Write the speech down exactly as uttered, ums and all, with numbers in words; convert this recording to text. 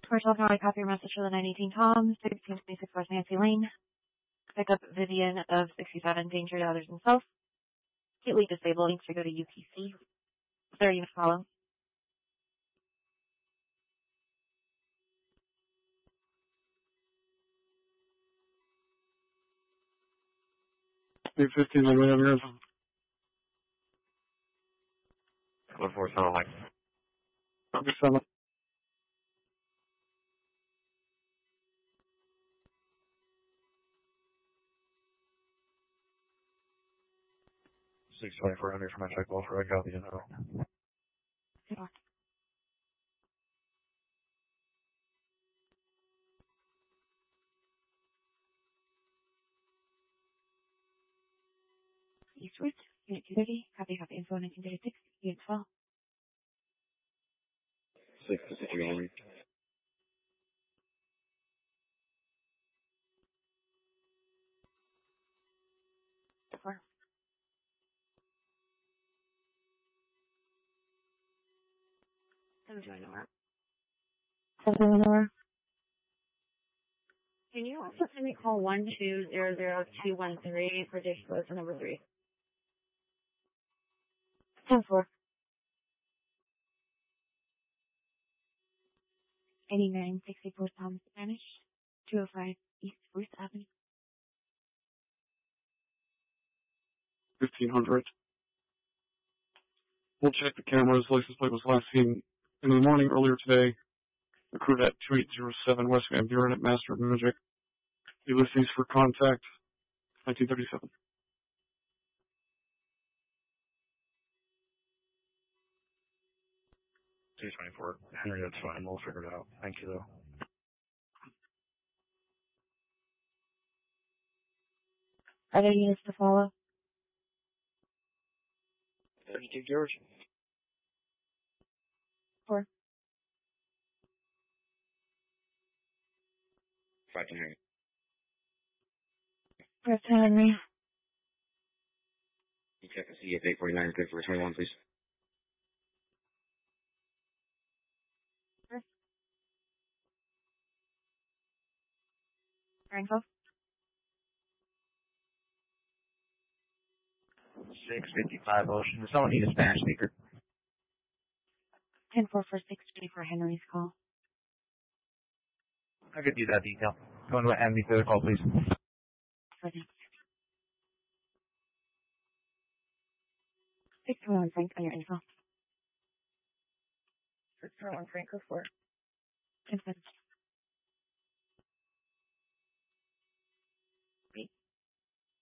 Commercial, can I copy your message for the nine eighteen Tom, sixteen twenty-six West Nancy Lane. Pick up Vivian of sixty-seven, danger to others and self. Completely disabled, needs to go to U P C. Third unit follow. eight fifteen on the way over here. Look for sound like. Copy seven. six twenty-four hundred for my check ball for I copy in hell. Eastward, unit two thirty, copy, copy, info nineteen thirty-six, unit twelve. six fifty-three Henry. Four. Seven join over. Seven over. Can you also send me call one two zero zero two one three for dish close number three? Ten four. Eighty-nine sixty-four Thomas Spanish. Two oh five East Bruce Avenue. fifteen hundred. We'll check the cameras. License plate was last seen in the morning earlier today. Occurred at two eight zero seven West Van Buren at Master of Magic. Ulysses for contact, nineteen thirty-seven. two twenty-four. Henry, that's fine. We'll figure it out. Thank you, though. Other units to follow? thirty-two, George. Four. five Henry. Press Henry. You check the C F eight forty-nine, good for twenty-one, please. Press. Franco. six fifty-five Ocean. Does someone need a Spanish speaker? ten four for six twenty-four Henry's call. I could do that detail. Go and add me to the call, please. For the six twenty-one Frank on your info. six twenty-one Franco for ten seven.